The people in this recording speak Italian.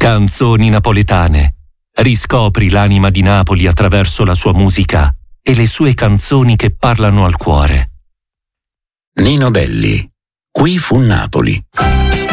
Canzoni napoletane. Riscopri l'anima di Napoli attraverso la sua musica e le sue canzoni che parlano al cuore. Nino Belli. Qui fu Napoli.